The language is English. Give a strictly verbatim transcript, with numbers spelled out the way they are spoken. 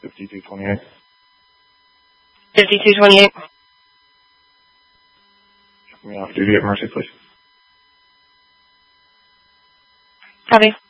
fifty-two twenty-eight. fifty-two twenty-eight. Check me off duty at Mercy, please. Copy.